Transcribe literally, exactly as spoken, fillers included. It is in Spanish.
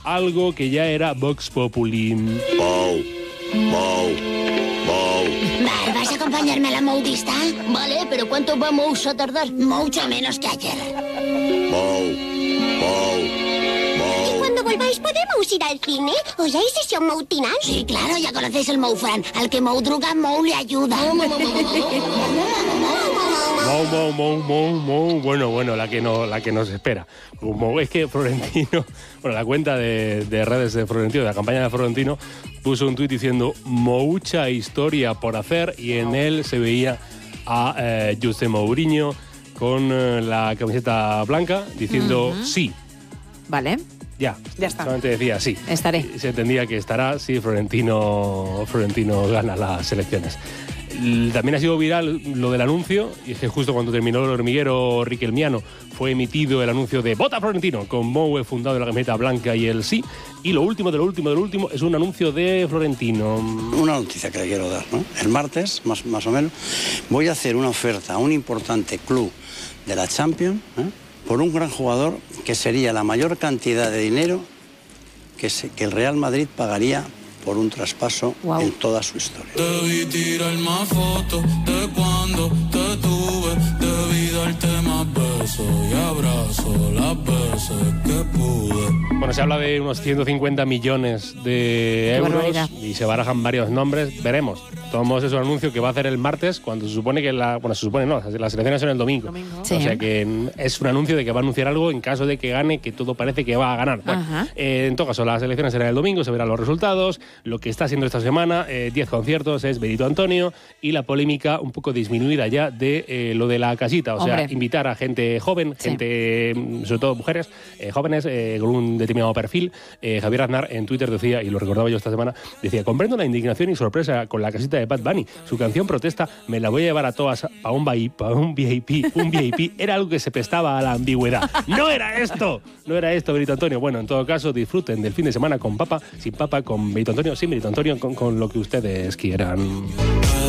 algo que ya era Vox Populi. Mou, Mou, Mou. Val, ¿vas a acompañarme a la Moudista? Vale, pero ¿cuánto vamos a tardar? Mucho menos que ayer. Mou, Mou, Mou. Cuando volváis, ¿podemos ir al cine? ¿Hoy hay sesión moutinal? Sí, claro, ya conocéis el Moufran. Al que Mou druga, Mou le ayuda. Mou, Mou, Mou, Mou, Mou. Bueno, bueno, la que, no, la que nos espera. Mou, es que Florentino, bueno, la cuenta de, de redes de Florentino, de la campaña de Florentino, puso un tuit diciendo mucha historia por hacer, y en él se veía a eh, José Mourinho con eh, la camiseta blanca diciendo uh-huh. sí. Vale. Ya, ya está. Solamente decía sí. Estaré. Se entendía que estará si Florentino, Florentino gana las elecciones. También ha sido viral lo del anuncio, y es que justo cuando terminó el hormiguero riquelmiano fue emitido el anuncio de Vota Florentino, con Mou fundado en la camiseta blanca y el sí. Y lo último de lo último de lo último es un anuncio de Florentino. Una noticia que le quiero dar, ¿no? El martes, más, más o menos, voy a hacer una oferta a un importante club de la Champions, ¿eh? por un gran jugador que sería la mayor cantidad de dinero que, se, que el Real Madrid pagaría por un traspaso wow. en toda su historia. Debí tirar más fotos de cuando te tuve, debí darte más besos y abrazo las veces que pude. Bueno, se habla de unos ciento cincuenta millones de euros y se barajan varios nombres. Veremos. Tomamos ese anuncio que va a hacer el martes, cuando se supone que la... Bueno, se supone no, las elecciones son el domingo. domingo. Sí. O sea que es un anuncio de que va a anunciar algo en caso de que gane, que todo parece que va a ganar. Bueno, eh, en todo caso, las elecciones serán el domingo, se verán los resultados. Lo que está haciendo esta semana, diez eh, conciertos, es Benito Antonio, y la polémica un poco disminuida ya de eh, lo de la casita. O Hombre. sea, invitar a gente joven, sí. gente, sobre todo mujeres, eh, jóvenes, eh, con un determinado perfil. Eh, Javier Aznar en Twitter decía, y lo recordaba yo esta semana, decía: comprendo la indignación y sorpresa con la casita de Bad Bunny. Su canción Protesta me la voy a llevar a todas a un, a un V I P. Un V I P era algo que se prestaba a la ambigüedad. ¡No era esto! No era esto, Benito Antonio. Bueno, en todo caso, disfruten del fin de semana con papa, sin papa, con Benito Antonio, sin Benito Antonio, con, con lo que ustedes quieran.